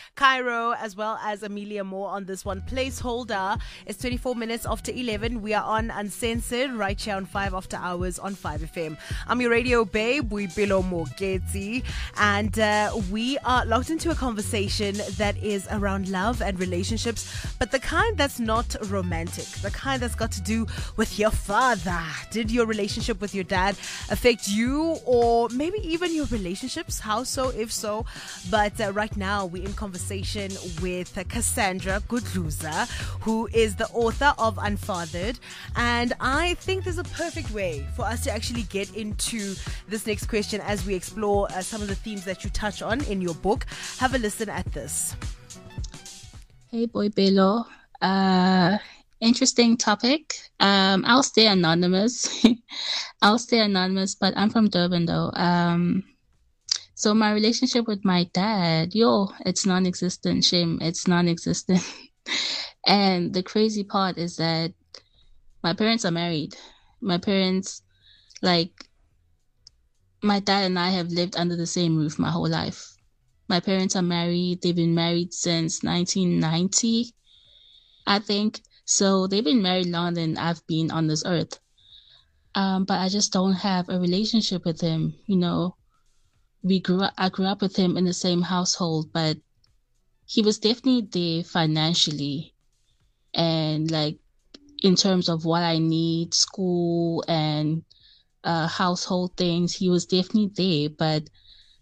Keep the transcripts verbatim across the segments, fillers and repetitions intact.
Cairo, as well as Amelia Moore on this one. Placeholder. It's twenty-four minutes after eleven. We are on Uncensored right here on five After Hours on five F M. I'm your radio babe, we below Mogeti, and uh, we are locked into a conversation that is around love and relationships, but the kind that's not romantic, the kind that's got to do with your father. Did your relationship with your dad affect you, or maybe even your relationships? How so, if so? But uh, right now we're in conversation with uh, Cassandra Goodluza, who is the author of Unfathered, and I think there's a perfect way for us to actually get into this next question as we explore uh, some of the themes that you touch on in your book. Have a listen at this. Hey, Boy Belo. Uh, interesting topic. Um, I'll stay anonymous. I'll stay anonymous, but I'm from Durban, though. Um, so my relationship with my dad, yo, it's non-existent. Shame, it's non-existent. And the crazy part is that my parents are married. My parents, like, my dad and I have lived under the same roof my whole life. My parents are married. They've been married since nineteen ninety, I think. So they've been married longer than I've been on this earth. Um, but I just don't have a relationship with him. You know, we grew up, I grew up with him in the same household, but he was definitely there financially. And like, in terms of what I need, school and uh, household things, he was definitely there, but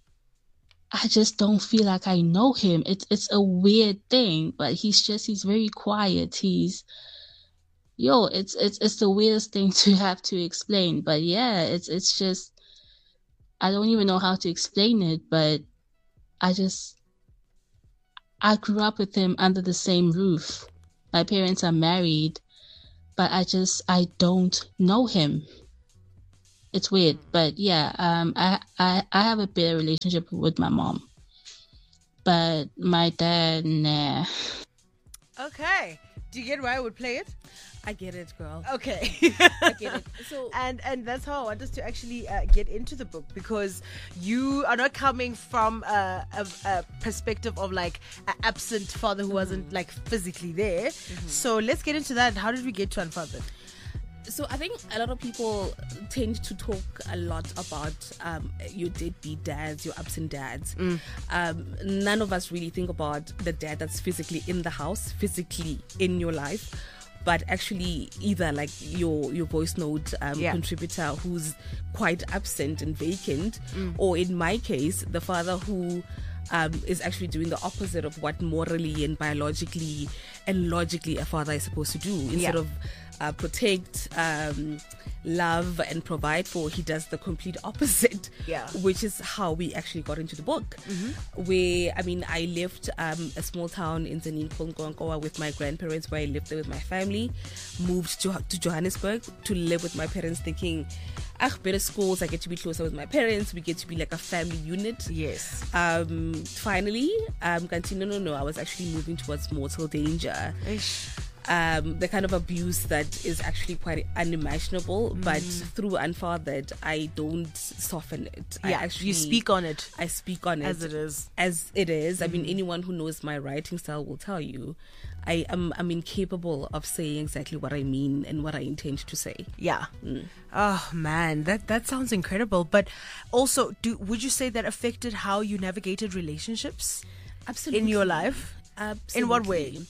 I just don't feel like I know him. It's it's a weird thing, but he's just, he's very quiet. He's, yo, it's it's it's the weirdest thing to have to explain. But yeah, it's it's just, I don't even know how to explain it, but I just, I grew up with him under the same roof. My parents are married, but I just, I don't know him. It's weird, but yeah, um, I, I, I have a better relationship with my mom, but my dad, nah. Okay. Do you get why I would play it? I get it, girl. Okay. I get it. So, and and that's how I want us to actually uh, get into the book, because you are not coming from a, a, a perspective of like an absent father who mm-hmm. wasn't like physically there. Mm-hmm. So let's get into that. How did we get to Unfathered? So I think a lot of people tend to talk a lot about um, your deadbeat dads, your absent dads. Mm. Um, none of us really think about the dad that's physically in the house, physically in your life, but actually either like your your voice note um, yeah. contributor who's quite absent and vacant, mm. or in my case, the father who um, is actually doing the opposite of what morally and biologically and logically a father is supposed to do. Instead yeah. of uh, protect, um, love and provide for, he does the complete opposite, yeah. which is how we actually got into the book. Mm-hmm. Where, I mean, I left um, a small town in Zanin called Nkoankoa with my grandparents, where I lived there with my family, moved to, to Johannesburg to live with my parents, thinking, ah, better schools, I get to be closer with my parents, we get to be like a family unit. Yes. Um, finally, um, no, no, no, I was actually moving towards mortal danger. Ish. Um, the kind of abuse that is actually quite unimaginable, mm. but through Unfathered, I don't soften it. Yeah, I actually, you speak on it. I speak on as it it is. As it is. Mm. I mean, Mm-hmm. anyone who knows my writing style will tell you I am I'm incapable of saying exactly what I mean and what I intend to say. Yeah. Mm. Oh man, that that sounds incredible. But also, do would you say that affected how you navigated relationships? Absolutely. In your life? Absolutely. In what way?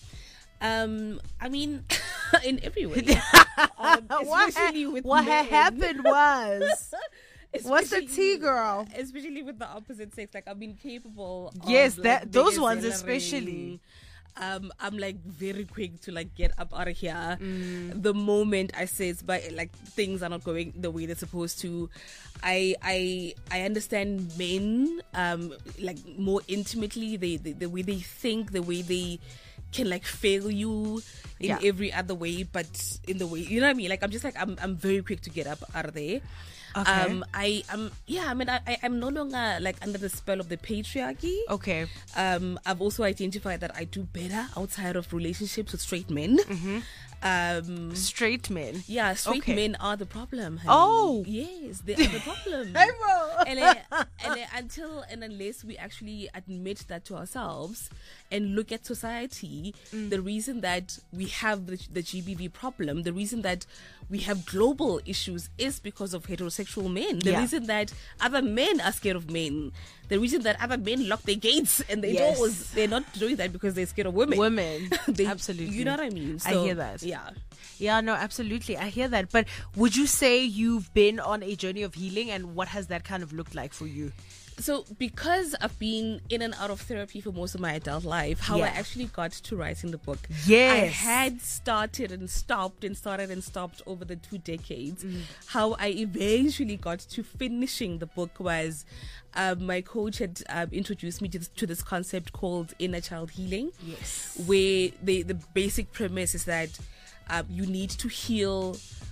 Um, I mean, in every way. um, what especially with what men. had happened was, what's the tea, girl? Especially with the opposite sex, like I'm incapable. Yes, of, that like, those ones being especially. Um, I'm like very quick to like get up out of here. Mm. The moment I say it's by like things are not going the way they're supposed to. I I I understand men um like more intimately. They, they the way they think, the way they can like fail you in yeah. every other way, but in the way, you know what I mean? Like I'm just like I'm I'm very quick to get up out of there. Okay. Um, I am, yeah, I mean, I, I, I'm no longer like under the spell of the patriarchy. Okay. Um, I've also identified that I do better outside of relationships with straight men. Mm-hmm. Um, Straight men. yeah, straight Okay. men are the problem. honey. Oh. yes, they are the problem. Hey, bro. and, uh, and uh, until and unless we actually admit that to ourselves and look at society, Mm. the reason that we have the, the G B V problem, the reason that we have global issues is because of heterosexual men. The Yeah. reason that other men are scared of men, the reason that other men lock their gates and their Yes. doors, they're not doing that because they're scared of women. Women. They- Absolutely. You know what I mean? I hear that. Yeah. Yeah, no, absolutely. I hear that. But would you say you've been on a journey of healing, and what has that kind of looked like for you? So, because I've been in and out of therapy for most of my adult life, how Yeah. I actually got to writing the book. Yes. I had started and stopped and started and stopped over the two decades. Mm. How I eventually got to finishing the book was um, my coach had um, introduced me to this, to this concept called inner child healing. Yes. Where the, the basic premise is that um, you need to heal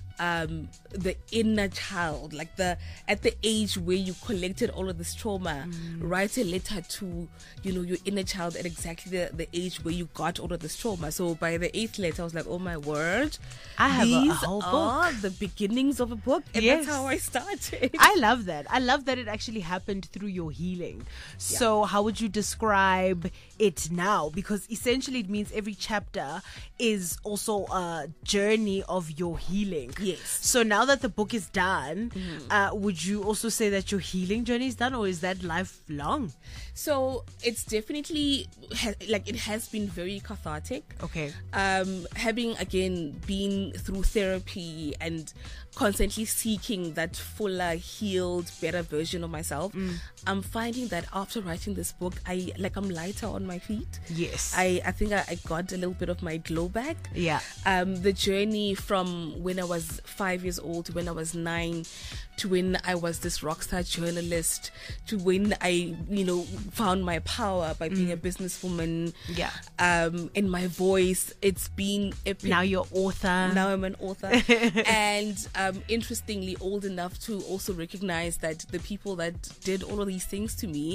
um the inner child, like the at the age where you collected all of this trauma. Write a letter to, you know, your inner child at exactly the, the age where you got all of this trauma. So by the eighth letter I was like, oh my word, I have a- a these whole are the beginnings of a book. And Yes. that's how I started. I love that. I love that it actually happened through your healing. So, how would you describe it now? Because essentially, it means every chapter is also a journey of your healing. Yes. So, now that the book is done, uh, would you also say that your healing journey is done, or is that lifelong? So it's definitely ha- like it has been very cathartic. Okay. Um, having again been through therapy and constantly seeking that fuller, healed, better version of myself, I'm finding that after writing this book, I like I'm lighter on my feet. Yes. I, I think I, I got a little bit of my glow back. Yeah. Um, the journey from when I was five years old to when I was nine to when I was this rockstar journalist to when I, you know, found my power by being a businesswoman. Yeah. Um, and my voice, it's been epic. Now you're author. Now I'm an author. And um, interestingly, old enough to also recognize that the people that did all of these things to me